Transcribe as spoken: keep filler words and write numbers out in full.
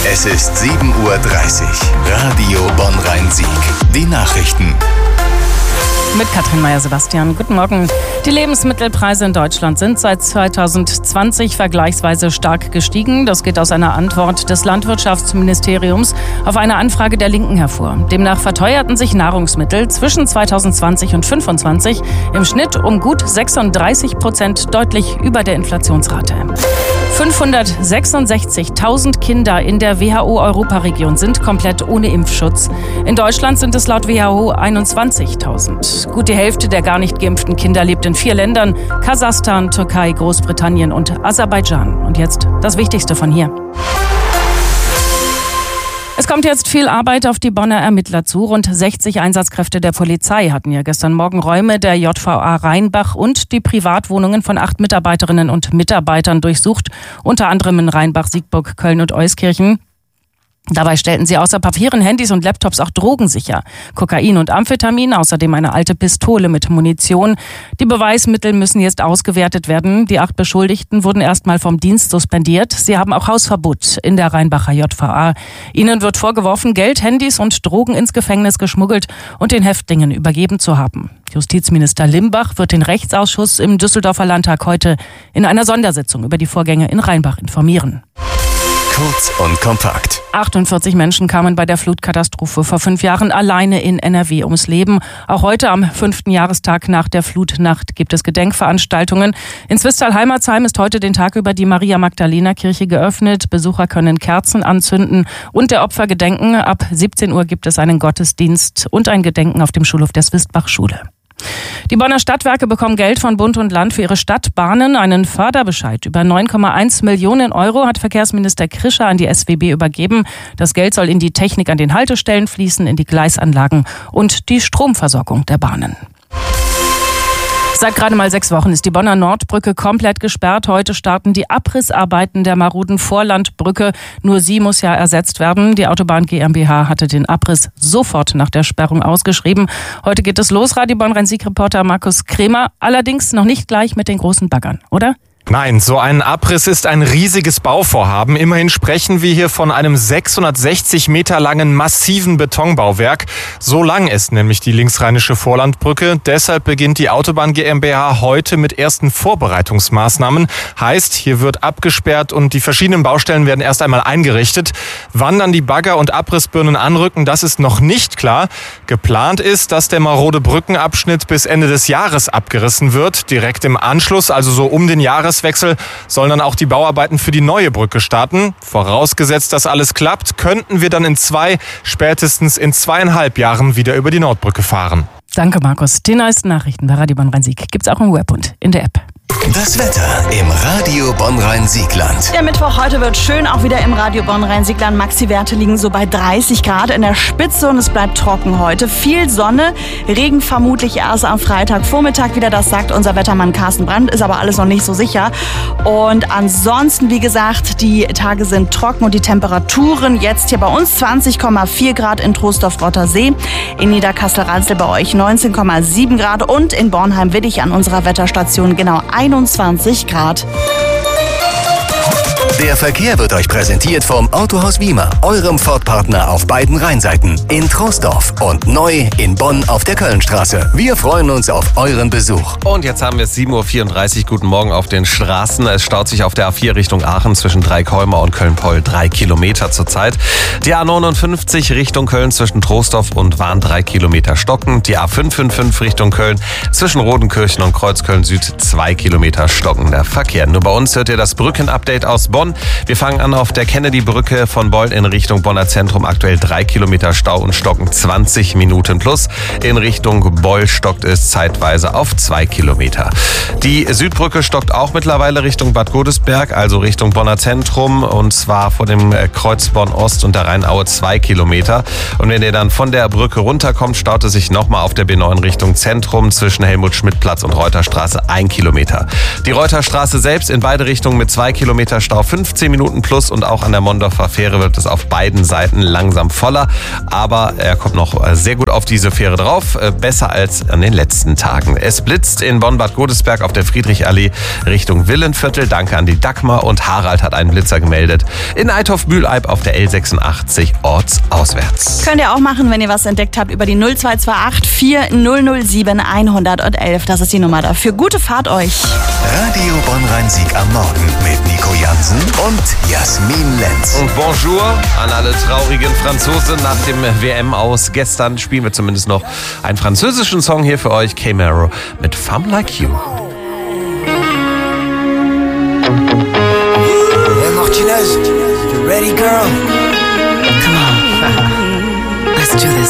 Es ist sieben Uhr dreißig. Radio Bonn-Rhein-Sieg. Die Nachrichten. Mit Katrin Meyer-Sebastian. Guten Morgen. Die Lebensmittelpreise in Deutschland sind seit zweitausendzwanzig vergleichsweise stark gestiegen. Das geht aus einer Antwort des Landwirtschaftsministeriums auf eine Anfrage der Linken hervor. Demnach verteuerten sich Nahrungsmittel zwischen zweitausendzwanzig und zweitausendzweiundzwanzig im Schnitt um gut sechsunddreißig Prozent, deutlich über der Inflationsrate. fünfhundertsechsundsechzigtausend Kinder in der W H O-Europaregion sind komplett ohne Impfschutz. In Deutschland sind es laut W H O einundzwanzigtausend. Gut die Hälfte der gar nicht geimpften Kinder lebt in vier Ländern: Kasachstan, Türkei, Großbritannien und Aserbaidschan. Und jetzt das Wichtigste von hier. Es kommt jetzt viel Arbeit auf die Bonner Ermittler zu. Rund sechzig Einsatzkräfte der Polizei hatten ja gestern Morgen Räume der J V A Rheinbach und die Privatwohnungen von acht Mitarbeiterinnen und Mitarbeitern durchsucht, unter anderem in Rheinbach, Siegburg, Köln und Euskirchen. Dabei stellten sie außer Papieren, Handys und Laptops auch Drogen sicher. Kokain und Amphetamin, außerdem eine alte Pistole mit Munition. Die Beweismittel müssen jetzt ausgewertet werden. Die acht Beschuldigten wurden erstmal vom Dienst suspendiert. Sie haben auch Hausverbot in der Rheinbacher J V A. Ihnen wird vorgeworfen, Geld, Handys und Drogen ins Gefängnis geschmuggelt und den Häftlingen übergeben zu haben. Justizminister Limbach wird den Rechtsausschuss im Düsseldorfer Landtag heute in einer Sondersitzung über die Vorgänge in Rheinbach informieren. Kurz und kompakt. achtundvierzig Menschen kamen bei der Flutkatastrophe vor fünf Jahren alleine in N R W ums Leben. Auch heute am fünften Jahrestag nach der Flutnacht gibt es Gedenkveranstaltungen. In Zwistal-Heimatsheim ist heute den Tag über die Maria-Magdalena-Kirche geöffnet. Besucher können Kerzen anzünden und der Opfer gedenken. Ab siebzehn Uhr gibt es einen Gottesdienst und ein Gedenken auf dem Schulhof der Swistbach-Schule. Die Bonner Stadtwerke bekommen Geld von Bund und Land für ihre Stadtbahnen. Einen Förderbescheid über neun Komma eins Millionen Euro hat Verkehrsminister Krischer an die S W B übergeben. Das Geld soll in die Technik an den Haltestellen fließen, in die Gleisanlagen und die Stromversorgung der Bahnen. Seit gerade mal sechs Wochen ist die Bonner Nordbrücke komplett gesperrt. Heute starten die Abrissarbeiten der maroden Vorlandbrücke. Nur sie muss ja ersetzt werden. Die Autobahn GmbH hatte den Abriss sofort nach der Sperrung ausgeschrieben. Heute geht es los. Radio Bonn-Rhein-Sieg-Reporter Markus Kremer. Allerdings noch nicht gleich mit den großen Baggern, oder? Nein, so ein Abriss ist ein riesiges Bauvorhaben. Immerhin sprechen wir hier von einem sechshundertsechzig Meter langen massiven Betonbauwerk. So lang ist nämlich die linksrheinische Vorlandbrücke. Deshalb beginnt die Autobahn GmbH heute mit ersten Vorbereitungsmaßnahmen. Heißt, hier wird abgesperrt und die verschiedenen Baustellen werden erst einmal eingerichtet. Wann dann die Bagger und Abrissbirnen anrücken, das ist noch nicht klar. Geplant ist, dass der marode Brückenabschnitt bis Ende des Jahres abgerissen wird. Direkt im Anschluss, also so um den Jahres Wechsel sollen dann auch die Bauarbeiten für die neue Brücke starten. Vorausgesetzt, dass alles klappt, könnten wir dann in zwei, spätestens in zweieinhalb Jahren wieder über die Nordbrücke fahren. Danke, Markus. Die neuesten Nachrichten bei Radio Bonn-Rhein-Sieg gibt's auch im Web und in der App. Das Wetter im Radio Bonn-Rhein-Siegland. Der Mittwoch heute wird schön, auch wieder im Radio Bonn-Rhein-Siegland. Maxi-Werte liegen so bei dreißig Grad in der Spitze und es bleibt trocken heute. Viel Sonne, Regen vermutlich erst am Freitagvormittag wieder, das sagt unser Wettermann Carsten Brandt, ist aber alles noch nicht so sicher. Und ansonsten, wie gesagt, die Tage sind trocken und die Temperaturen jetzt hier bei uns zwanzig Komma vier Grad in Troisdorf-Rottersee, in Niederkassel-Ransel bei euch neunzehn Komma sieben Grad und in Bornheim-Wittich an unserer Wetterstation genau einundzwanzig Grad. Der Verkehr wird euch präsentiert vom Autohaus Wiemer, eurem Ford-Partner auf beiden Rheinseiten, in Troisdorf und neu in Bonn auf der Kölnstraße. Wir freuen uns auf euren Besuch. Und jetzt haben wir es sieben Uhr vierunddreißig. Guten Morgen auf den Straßen. Es staut sich auf der A vier Richtung Aachen zwischen Dreikolmar und Köln-Poll drei Kilometer zurzeit. Die A neunundfünfzig Richtung Köln zwischen Troisdorf und Wahn drei Kilometer stocken. Die A fünf fünf fünf Richtung Köln zwischen Rodenkirchen und Kreuzköln Süd zwei Kilometer stockender Verkehr. Nur bei uns hört ihr das Brückenupdate aus Bonn. Wir fangen an auf der Kennedy-Brücke von Beul in Richtung Bonner Zentrum. Aktuell drei Kilometer Stau und stocken zwanzig Minuten plus. In Richtung Beul stockt es zeitweise auf zwei Kilometer. Die Südbrücke stockt auch mittlerweile Richtung Bad Godesberg, also Richtung Bonner Zentrum. Und zwar vor dem Kreuz Bonn-Ost und der Rheinaue zwei Kilometer. Und wenn ihr dann von der Brücke runterkommt, staut es sich nochmal auf der B neun Richtung Zentrum zwischen Helmut-Schmidt-Platz und Reuterstraße ein Kilometer. Die Reuterstraße selbst in beide Richtungen mit zwei Kilometer Stau, fünf fünfzehn Minuten plus und auch an der Mondorfer Fähre wird es auf beiden Seiten langsam voller. Aber er kommt noch sehr gut auf diese Fähre drauf, besser als an den letzten Tagen. Es blitzt in Bonn-Bad Godesberg auf der Friedrichallee Richtung Villenviertel. Danke an die Dagmar, und Harald hat einen Blitzer gemeldet in Eitorf-Mühleib auf der L sechsundachtzig ortsauswärts. Könnt ihr auch machen, wenn ihr was entdeckt habt, über die null zwei zwei acht vier null null sieben eins eins eins. Das ist die Nummer dafür. Gute Fahrt euch. Radio Bonn-Rhein-Sieg am Morgen mit Nico Jansen und Jasmin Lenz. Und bonjour an alle traurigen Franzosen. Nach dem W M-Aus gestern spielen wir zumindest noch einen französischen Song hier für euch. K-Mero mit Femme Like You. Hey Martinez, you ready, girl? Come on. Let's do this.